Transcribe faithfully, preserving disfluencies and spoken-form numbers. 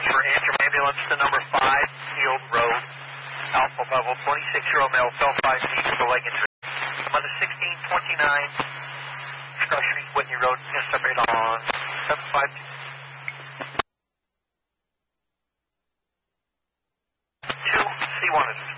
for Antrim ambulance to number five, Field Road, Alpha level, twenty-six-year-old male fell five feet with a leg injury. On the sixteen twenty-nine, Scrub Street, Whitney Road, estimate on seven five two. C one is